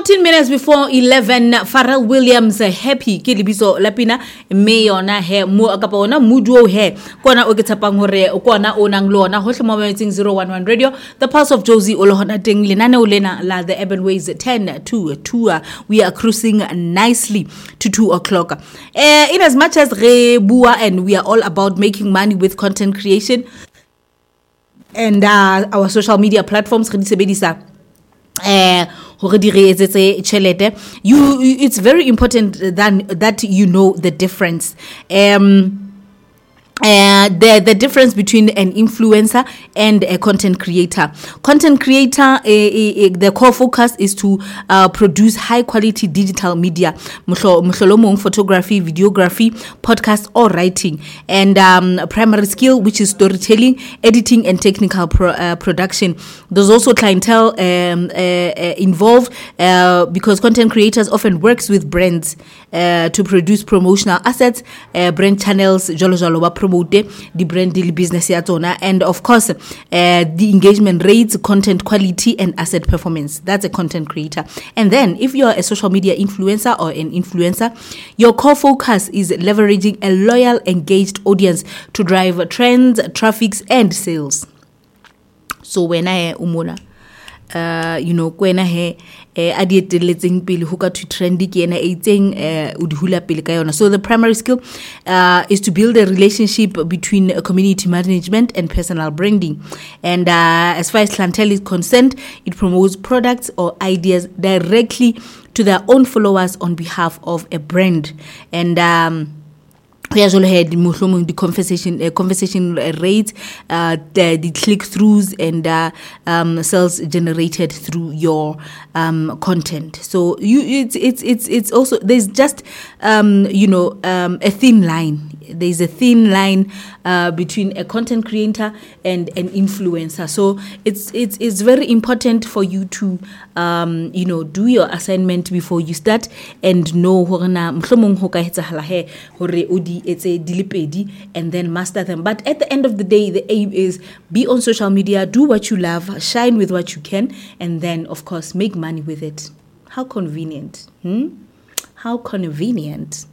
14 minutes before 11, Pharrell Williams happy ke lebiso lapina me yona he mo kapa ona muduo he kona o ke tshapang hore kona o nang lona hohle mo metsing 011 radio, the pulse of Josie o le hona teng lenane o lena la the Urban Ways 10 to 2. We are cruising nicely to 2 o'clock. In as much as re bua and we are all about making money with content creation and our social media platforms re di sebedisa it's very important that you know the difference. The difference between an influencer and a content creator. Content creator, the core focus is to produce high quality digital media, photography, videography, podcast, or writing, and primary skill, which is storytelling, editing, and technical production. There's also clientele involved because content creators often works with brands to produce promotional assets, brand channels, promote the brand deal business and of course the engagement rates, content quality, and asset performance. That's a content creator. And then if you're a social media influencer or an influencer, your core focus is leveraging a loyal, engaged audience to drive trends, traffic, and sales. So when I umona kwena he adieteletseng pele ho ka to trendy ke ena itseng o di hula pele ka yona. So the primary skill is to build a relationship between community management and personal branding, and as far as clientele is concerned, it promotes products or ideas directly to their own followers on behalf of a brand. And we also had the conversation rates, the click-throughs, and sales generated through your content. So it's also, there's just a thin line. There's a thin line between a content creator and an influencer. So it's very important for you to do your assignment before you start and know and then master them. But at the end of the day, the aim is be on social media, do what you love, shine with what you can, and then of course make money with it. How convenient. How convenient.